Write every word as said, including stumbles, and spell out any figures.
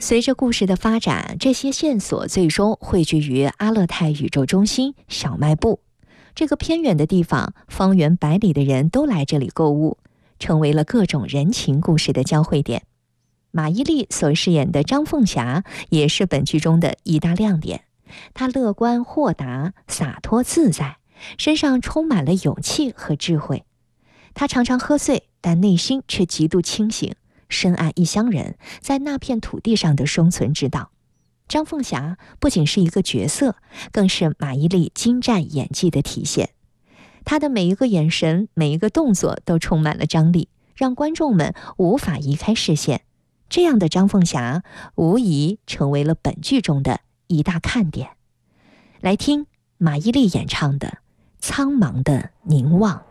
随着故事的发展，这些线索最终汇聚于阿勒泰宇宙中心小卖部。这个偏远的地方，方圆百里的人都来这里购物，成为了各种人情故事的交汇点。马伊琍所饰演的张凤霞也是本剧中的一大亮点。她乐观豁达、洒脱自在，身上充满了勇气和智慧。她常常喝醉，但内心却极度清醒，深谙异乡人在那片土地上的生存之道。张凤霞不仅是一个角色，更是马伊琍精湛演技的体现。她的每一个眼神、每一个动作都充满了张力，让观众们无法移开视线。这样的张凤霞无疑成为了本剧中的一大看点。来听马伊琍演唱的《苍茫的凝望》。